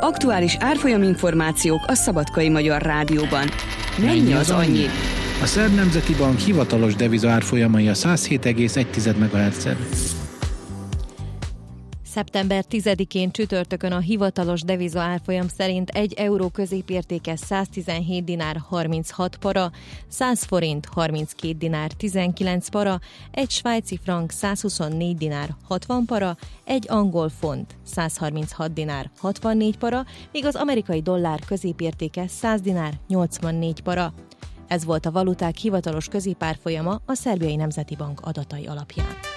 Aktuális árfolyaminformációk a Szabadkai Magyar Rádióban. Mennyi az annyi? A Szerb Nemzeti Bank hivatalos deviza árfolyamai a 107,1 MHz-en. Szeptember 10-én csütörtökön a hivatalos deviza árfolyam szerint 1 euró középértéke 117 dinár 36 para, 100 forint 32 dinár 19 para, 1 svájci frank 124 dinár 60 para, 1 angol font 136 dinár 64 para, míg az amerikai dollár középértéke 100 dinár 84 para. Ez volt a valuták hivatalos középárfolyama a Szerbiai Nemzeti Bank adatai alapján.